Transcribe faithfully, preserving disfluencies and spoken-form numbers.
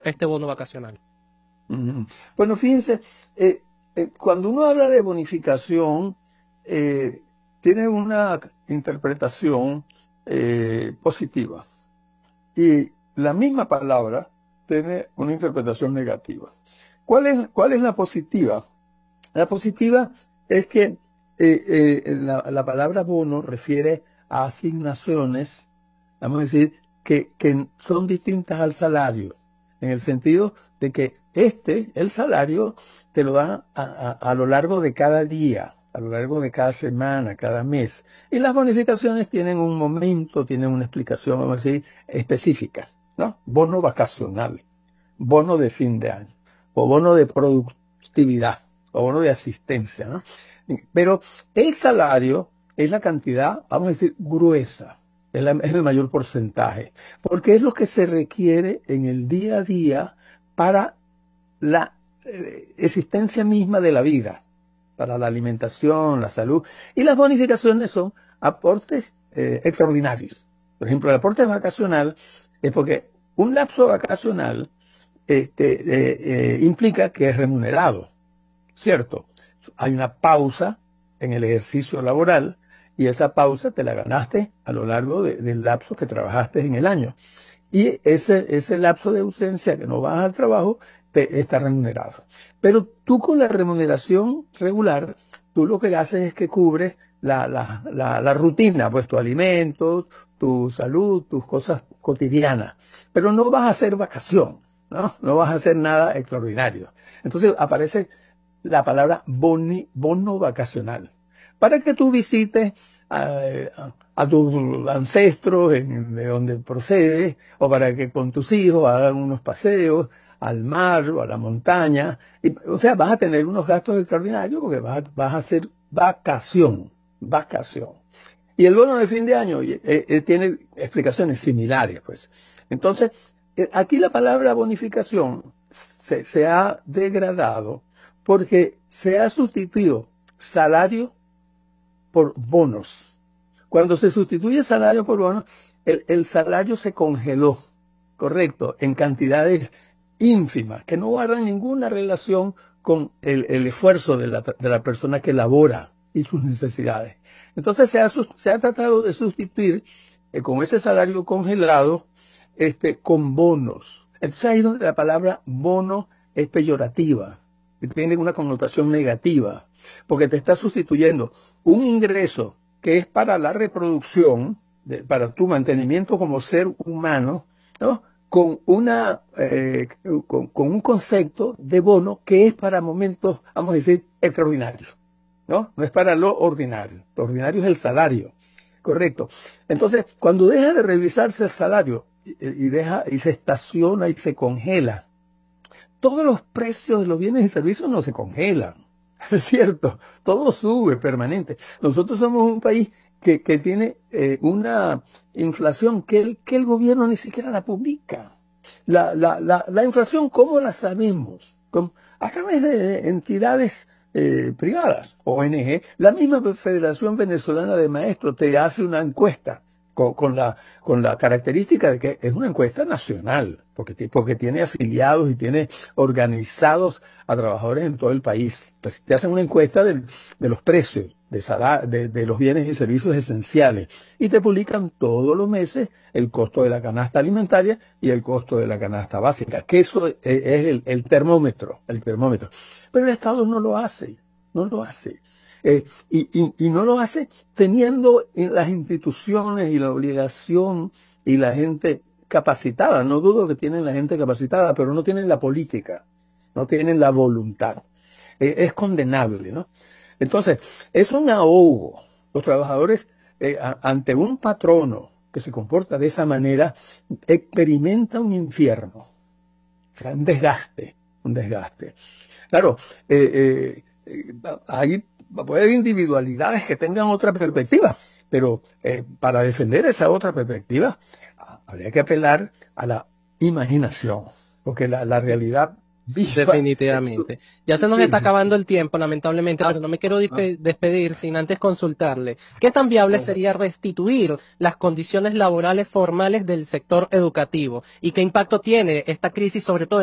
este bono vacacional? Uh-huh. Bueno, fíjense, eh, eh, cuando uno habla de bonificación, eh, tiene una interpretación eh, positiva. Y la misma palabra tiene una interpretación negativa. ¿Cuál es, cuál es la positiva? La positiva es que eh, eh, la, la palabra bono refiere a asignaciones, vamos a decir, que, que son distintas al salario, en el sentido de que este, el salario, te lo dan a, a, a lo largo de cada día, a lo largo de cada semana, cada mes. Y las bonificaciones tienen un momento, tienen una explicación, vamos a decir, específica, ¿no? Bono vacacional, bono de fin de año, o bono de productividad, o bono de asistencia, ¿no? Pero el salario es la cantidad, vamos a decir, gruesa, es, la, es el mayor porcentaje, porque es lo que se requiere en el día a día para la eh, existencia misma de la vida, para la alimentación, la salud, y las bonificaciones son aportes eh, extraordinarios. Por ejemplo, el aporte vacacional es porque un lapso vacacional este, eh, eh, implica que es remunerado, ¿cierto? Hay una pausa en el ejercicio laboral y esa pausa te la ganaste a lo largo de, del lapso que trabajaste en el año. Y ese, ese lapso de ausencia que no vas al trabajo te está remunerado. Pero tú con la remuneración regular, tú lo que haces es que cubres la, la, la, la rutina, pues tu alimento, tu salud, tus cosas cotidianas. Pero no vas a hacer vacación, ¿no? No vas a hacer nada extraordinario. Entonces aparece la palabra boni, bono vacacional, para que tú visites a, a, a tus ancestros en, de donde procedes, o para que con tus hijos hagan unos paseos al mar o a la montaña. Y, o sea, vas a tener unos gastos extraordinarios porque vas a, vas a hacer vacación, vacación. Y el bono de fin de año eh, eh, tiene explicaciones similares, pues. Entonces, eh, aquí la palabra bonificación se, se ha degradado porque se ha sustituido salario por bonos. Cuando se sustituye salario por bonos, el, el salario se congeló, correcto, en cantidades ínfimas, que no guardan ninguna relación con el, el esfuerzo de la, de la persona que labora y sus necesidades. Entonces se ha, se ha tratado de sustituir eh, con ese salario congelado este, con bonos. Entonces ahí es donde la palabra bono es peyorativa, que tiene una connotación negativa, porque te está sustituyendo un ingreso que es para la reproducción, de, para tu mantenimiento como ser humano, ¿no? Con, una, eh, con, con un concepto de bono que es para momentos, vamos a decir, extraordinarios, ¿no? No es para lo ordinario. Lo ordinario es el salario, correcto. Entonces, cuando deja de revisarse el salario y, y, deja, y se estaciona y se congela, todos los precios de los bienes y servicios no se congelan, es cierto, todo sube permanente. Nosotros somos un país que, que tiene eh, una inflación que el, que el gobierno ni siquiera la publica. La, la, la, la inflación, ¿cómo la sabemos? ¿Cómo? A través de entidades eh, privadas, O N G. La misma Federación Venezolana de Maestros te hace una encuesta con, con, la, con la característica de que es una encuesta nacional, porque, porque tiene afiliados y tiene organizados a trabajadores en todo el país. Entonces, te hacen una encuesta de, de los precios de, de, de los bienes y servicios esenciales y te publican todos los meses el costo de la canasta alimentaria y el costo de la canasta básica, que eso es, es el, el termómetro, el termómetro. Pero el Estado no lo hace, no lo hace. Eh, y, y, y no lo hace teniendo en las instituciones y la obligación y la gente capacitada. No dudo que tienen la gente capacitada, pero no tienen la política, no tienen la voluntad. Eh, es condenable, ¿no? Entonces, es un ahogo. Los trabajadores, eh, a, ante un patrono que se comporta de esa manera, experimenta un infierno, un desgaste, un desgaste. Claro, eh, eh, hay puede haber individualidades que tengan otra perspectiva, pero eh, para defender esa otra perspectiva habría que apelar a la imaginación, porque la, la realidad Viva definitivamente. eso. Ya se nos Sí. está acabando el tiempo, lamentablemente, Ah, pero no me quiero ah, despe- despedir sin antes consultarle. ¿Qué tan viable ah. sería restituir las condiciones laborales formales del sector educativo? ¿Y qué impacto tiene esta crisis, sobre todo